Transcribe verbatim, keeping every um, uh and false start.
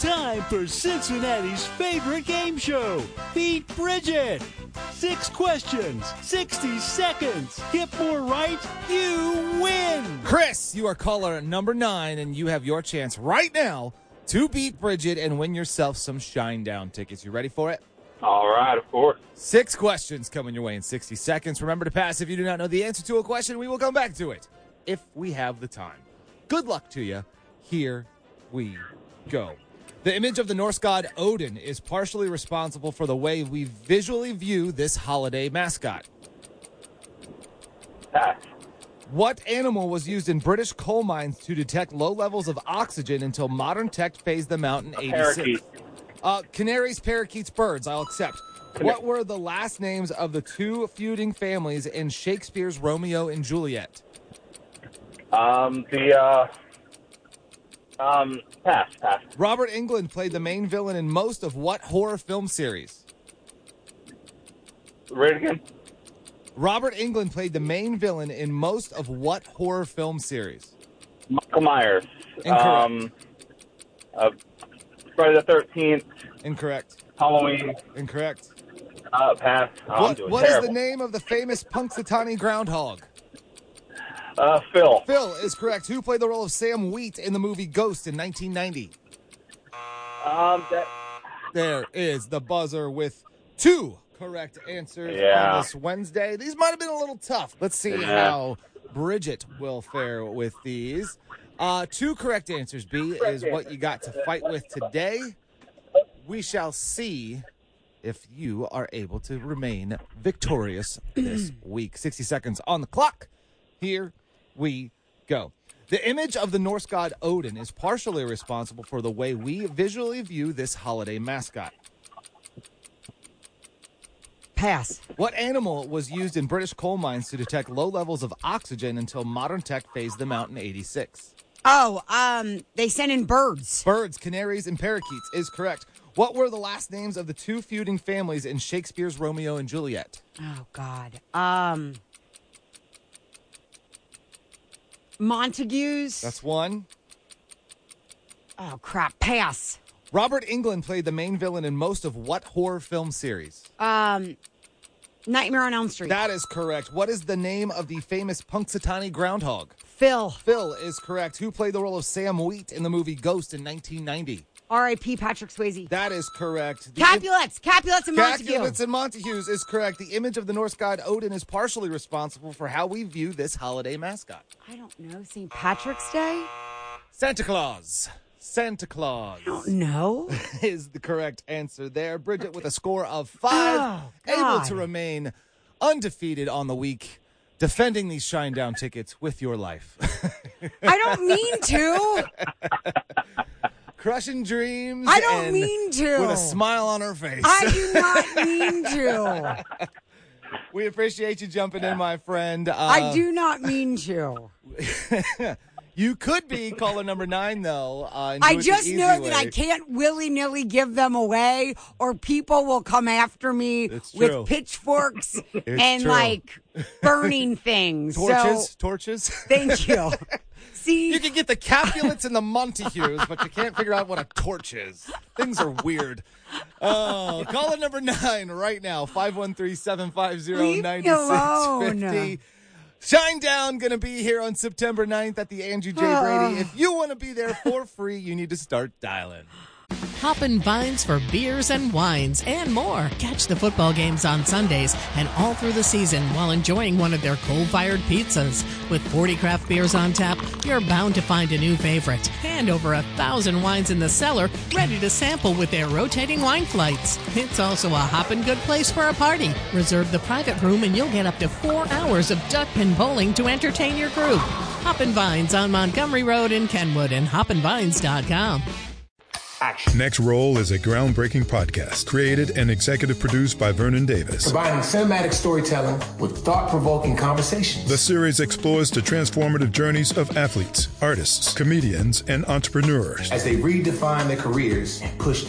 Time for Cincinnati's favorite game show, Beat Bridget. Six questions, sixty seconds. Get more right, you win. Chris, you are caller number nine, and you have your chance right now to beat Bridget and win yourself some Shinedown tickets. You ready for it? All right, of course. Six questions coming your way in sixty seconds. Remember to pass if you do not know the answer to a question. We will come back to it if we have the time. Good luck to you. Here we go. The image of the Norse god Odin is partially responsible for the way we visually view this holiday mascot. Pass. What animal was used in British coal mines to detect low levels of oxygen until modern tech phased them out in eighty-six? Parakeet. Uh, canaries, parakeets, birds, I'll accept. What were the last names of the two feuding families in Shakespeare's Romeo and Juliet? Um, the, uh, um, pass, pass. Robert Englund played the main villain in most of what horror film series? Read it again? Robert Englund played the main villain in most of what horror film series? Michael Myers. Incorrect. Um, uh, Friday the thirteenth. Incorrect. Halloween. Incorrect. Uh, pass. Oh, I'm What, doing what is terrible. the name of the famous Punxsutawney groundhog? Uh, Phil. Phil is correct. Who played the role of Sam Wheat in the movie Ghost in nineteen ninety? Um, that, There is the buzzer with two correct answers Yeah. on this Wednesday. These might have been a little tough. Let's see Yeah. how Bridget will fare with these. Uh, two correct answers, B, is what you got to fight with today. We shall see if you are able to remain victorious this week. sixty seconds on the clock. Here we go. The image of the Norse god Odin is partially responsible for the way we visually view this holiday mascot. Pass. What animal was used in British coal mines to detect low levels of oxygen until modern tech phased them out in eighty-six? Oh, um, they sent in birds. Birds, canaries, and parakeets is correct. What were the last names of the two feuding families in Shakespeare's Romeo and Juliet? Oh, God. Um, Montagues. That's one. Oh, crap. Pass. Robert Englund played the main villain in most of what horror film series? Um, Nightmare on Elm Street. That is correct. What is the name of the famous Punxsutawney groundhog? Phil. Phil is correct. Who played the role of Sam Wheat in the movie Ghost in nineteen ninety? R I P Patrick Swayze. That is correct. The Capulets. Capulets and Montague. Capulets and Montagues is correct. The image of the Norse god Odin is partially responsible for how we view this holiday mascot. I don't know. Saint Patrick's Day? Santa Claus. Santa Claus I don't know. is the correct answer there. Bridget with a score of five, Oh, able God. to remain undefeated on the week, defending these Shinedown tickets with your life. I don't mean to. Crushing dreams. I don't and mean to. With a smile on her face. I do not mean to. We appreciate you jumping in, my friend. Uh, I do not mean to. You could be caller number nine, though. Uh, and do I it the just easy know way. that I can't willy-nilly give them away or people will come after me It's true. with pitchforks It's and, true. like, burning things. Torches, So, torches. thank you. See, You can get the Capulets and the Montagues, but you can't figure out what a torch is. Things are weird. Oh, caller number nine right now, five one three, seven five zero, Leave me nine six alone. five zero. Shinedown going to be here on September ninth at the Angie J. Brady. If you want to be there for free, you need to start dialing. Hoppin' Vines for beers and wines and more. Catch the football games on Sundays and all through the season while enjoying one of their coal-fired pizzas. With forty craft beers on tap, you're bound to find a new favorite. And over a thousand wines in the cellar, ready to sample with their rotating wine flights. It's also a hoppin' good place for a party. Reserve the private room and you'll get up to four hours of duck pin bowling to entertain your group. Hoppin' Vines on Montgomery Road in Kenwood and hoppin vines dot com. Next Roll is a groundbreaking podcast created and executive produced by Vernon Davis. Combining cinematic storytelling with thought-provoking conversations. The series explores the transformative journeys of athletes, artists, comedians, and entrepreneurs. As they redefine their careers and push